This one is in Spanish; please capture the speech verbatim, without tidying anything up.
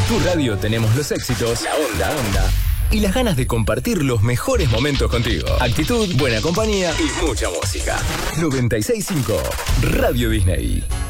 tu radio tenemos los éxitos, la onda, onda y las ganas de compartir los mejores momentos contigo. Actitud, buena compañía y mucha música. noventa y seis punto cinco Radio Disney.